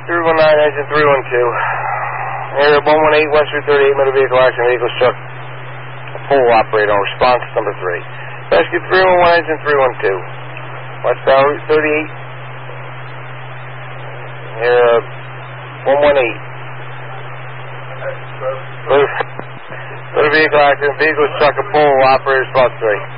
319, engine 312. Area 118, West Route 38, motor vehicle accident, vehicle struck a pole operator on response number 3. Rescue 311, engine 312. Westbound Route 38. Area 118. Motor vehicle accident, vehicle struck a pole operator response 3.